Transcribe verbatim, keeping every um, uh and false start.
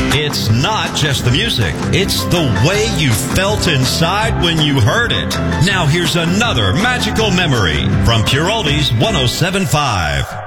It's not just the music. It's the way you felt inside when you heard it. Now here's another magical memory from Pure Oldies one oh seven point five.